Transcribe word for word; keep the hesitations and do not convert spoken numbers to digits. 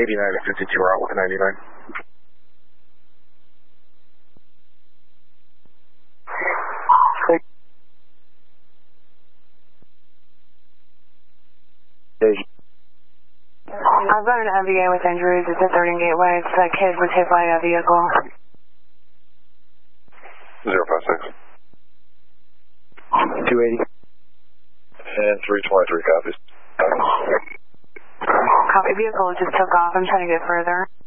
eighty-nine to fifty-two are out with ninety-nine. I've got an M V A with injuries. It's at thirteen Gateway. It's that kid was hit by a vehicle. zero five six. two eighty. And three twenty-three copies. Copy. Vehicle just took off. I'm trying to get further.